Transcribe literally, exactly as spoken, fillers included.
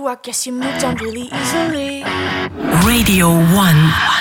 you, I guess you moved on really easily. Radio one.